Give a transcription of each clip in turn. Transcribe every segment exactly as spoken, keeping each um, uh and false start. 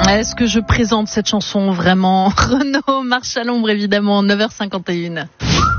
Est-ce que je présente cette chanson vraiment? Renaud, Marche à l'ombre évidemment, neuf heures cinquante et une.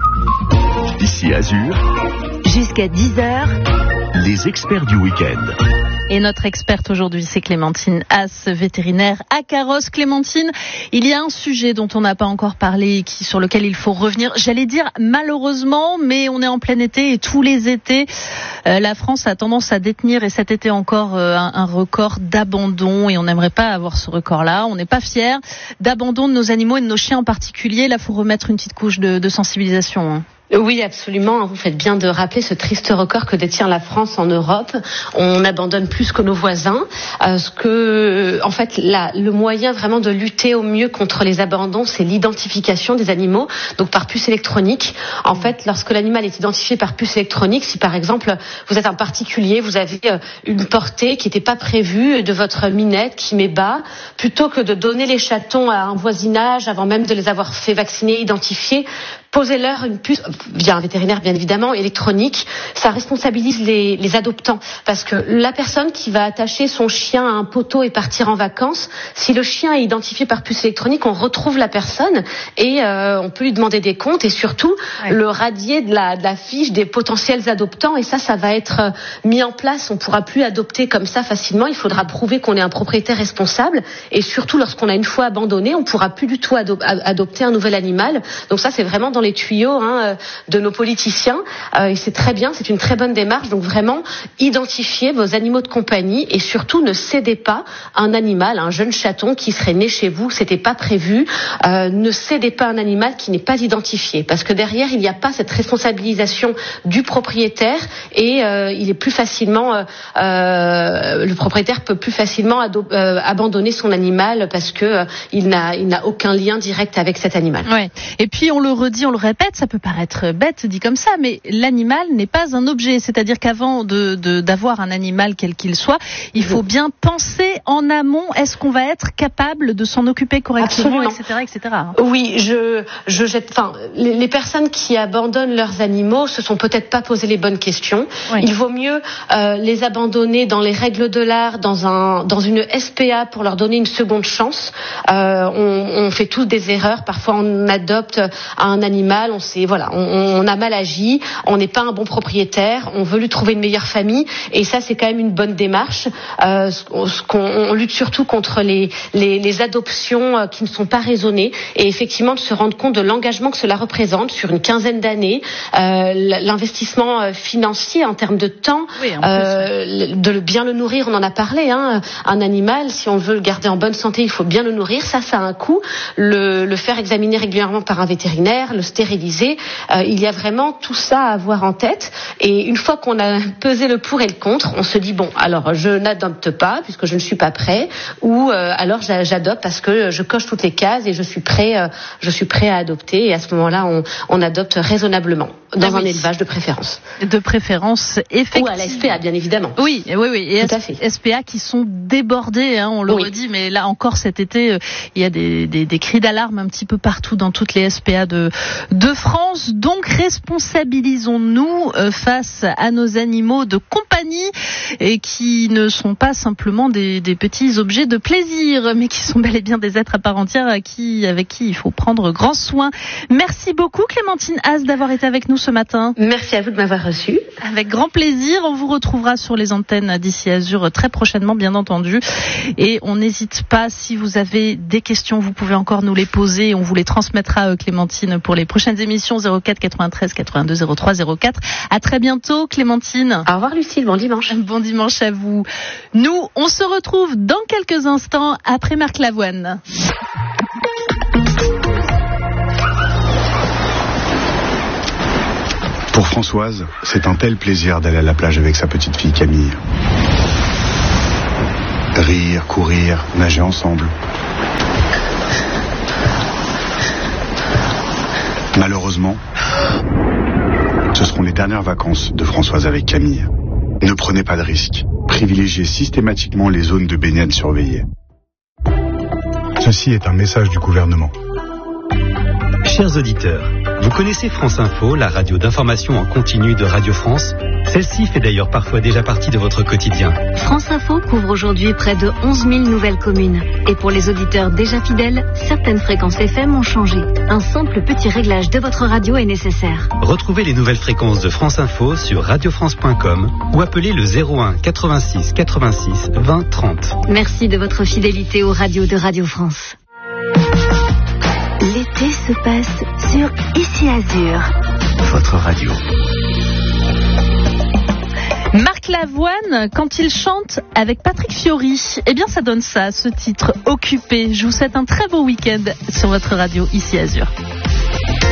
Ici Azur. Jusqu'à dix heures. Les experts du week-end. Et notre experte aujourd'hui, c'est Clémentine Haas, vétérinaire à Carros. Clémentine, il y a un sujet dont on n'a pas encore parlé, qui, sur lequel il faut revenir. J'allais dire malheureusement, mais on est en plein été et tous les étés, euh, la France a tendance à détenir, et cet été encore, euh, un, un record d'abandon. Et on n'aimerait pas avoir ce record-là. On n'est pas fiers d'abandon de nos animaux et de nos chiens en particulier. Là, il faut remettre une petite couche de, de sensibilisation. Hein. Oui, absolument. Vous faites bien de rappeler ce triste record que détient la France en Europe. On abandonne plus que nos voisins. Euh, ce que, en fait, la, le moyen vraiment de lutter au mieux contre les abandons, c'est l'identification des animaux, donc par puce électronique. En fait, lorsque l'animal est identifié par puce électronique, si par exemple vous êtes un particulier, vous avez une portée qui n'était pas prévue de votre minette qui met bas, plutôt que de donner les chatons à un voisinage avant même de les avoir fait vacciner, identifier, posez-leur une puce, via un vétérinaire bien évidemment, électronique. Ça responsabilise les, les adoptants, parce que la personne qui va attacher son chien à un poteau et partir en vacances, si le chien est identifié par puce électronique, on retrouve la personne et euh, on peut lui demander des comptes et surtout ouais. le radier de la, de la fiche des potentiels adoptants. Et ça, ça va être mis en place. On ne pourra plus adopter comme ça facilement. Il faudra prouver qu'on est un propriétaire responsable. Et surtout, lorsqu'on a une fois abandonné, on ne pourra plus du tout ado- adopter un nouvel animal. Donc ça, c'est vraiment dans les tuyaux hein, de nos politiciens euh, et c'est très bien, c'est une très bonne démarche. Donc vraiment identifiez vos animaux de compagnie et surtout ne cédez pas un animal, un jeune chaton qui serait né chez vous, c'était pas prévu. Euh, ne cédez pas un animal qui n'est pas identifié, parce que derrière il n'y a pas cette responsabilisation du propriétaire et euh, il est plus facilement euh, euh, le propriétaire peut plus facilement ado- euh, abandonner son animal parce que euh, il n'a il n'a aucun lien direct avec cet animal. Ouais. Et puis on le redit, on le répète, ça peut paraître bête dit comme ça, mais l'animal n'est pas un objet. C'est-à-dire qu'avant de, de, d'avoir un animal quel qu'il soit, il faut bien penser en amont. Est-ce qu'on va être capable de s'en occuper correctement, et cetera, et cetera. Oui, je, je jette. Enfin, les, les personnes qui abandonnent leurs animaux se sont peut-être pas posé les bonnes questions. Oui. Il vaut mieux euh, les abandonner dans les règles de l'art, dans un, dans une S P A pour leur donner une seconde chance. Euh, on, on fait tous des erreurs. Parfois, on adopte un animal, on sait, voilà, on, on a mal agi, on n'est pas un bon propriétaire, on veut lui trouver une meilleure famille, et ça c'est quand même une bonne démarche. Euh, ce qu'on, on lutte surtout contre les, les, les adoptions qui ne sont pas raisonnées, et effectivement de se rendre compte de l'engagement que cela représente sur une quinzaine d'années, euh, l'investissement financier en termes de temps, oui, en euh, de le, bien le nourrir, on en a parlé, hein, un animal, si on veut le garder en bonne santé, il faut bien le nourrir, ça ça a un coût, le, le faire examiner régulièrement par un vétérinaire, le stériliser, euh, il y a vraiment tout ça à avoir en tête. Et une fois qu'on a pesé le pour et le contre, on se dit bon, alors je n'adopte pas puisque je ne suis pas prêt, ou euh, alors j'adopte parce que je coche toutes les cases et je suis prêt, euh, je suis prêt à adopter. Et à ce moment-là, on, on adopte raisonnablement dans ah oui. un élevage de préférence. De préférence, effectivement. Ou à la S P A, bien évidemment. Oui, oui, oui. Et tout à fait. S P A qui sont débordés, hein, on le oui. redit, mais là encore cet été, euh, il y a des, des, des cris d'alarme un petit peu partout dans toutes les S P A de, de France. Donc responsabilisons-nous euh, face à nos animaux de compagnie et qui ne sont pas simplement des, des petits objets de plaisir, mais qui sont bel et bien des êtres à part entière à qui, avec qui il faut prendre grand soin. Merci beaucoup Clémentine Haas d'avoir été avec nous ce matin. Merci à vous de m'avoir reçu. Avec grand plaisir, on vous retrouvera sur les antennes d'Ici Azur très prochainement, bien entendu. Et on n'hésite pas, si vous avez des questions, vous pouvez encore nous les poser. On vous les transmettra, Clémentine, pour les prochaines émissions. Zéro quatre quatre-vingt-treize quatre-vingt-deux zéro trois zéro quatre. À très bientôt, Clémentine. Au revoir Lucille, bon dimanche. Bon dimanche à vous. Nous, on se retrouve dans quelques instants après Marc Lavoine. Pour Françoise, c'est un tel plaisir d'aller à la plage avec sa petite fille Camille. Rire, courir, nager ensemble. Malheureusement, ce seront les dernières vacances de Françoise avec Camille. Ne prenez pas de risques. Privilégiez systématiquement les zones de baignade surveillées. Ceci est un message du gouvernement. Chers auditeurs, vous connaissez France Info, la radio d'information en continu de Radio France? Celle-ci fait d'ailleurs parfois déjà partie de votre quotidien. France Info couvre aujourd'hui près de onze mille nouvelles communes. Et pour les auditeurs déjà fidèles, certaines fréquences F M ont changé. Un simple petit réglage de votre radio est nécessaire. Retrouvez les nouvelles fréquences de France Info sur radio france point com ou appelez le zéro un quatre-vingt-six quatre-vingt-six vingt trente. Merci de votre fidélité aux radios de Radio France. L'été se passe sur Ici Azur. Votre radio. Marc Lavoine, quand il chante avec Patrick Fiori, eh bien ça donne ça, ce titre Occupé. Je vous souhaite un très beau week-end sur votre radio Ici Azur.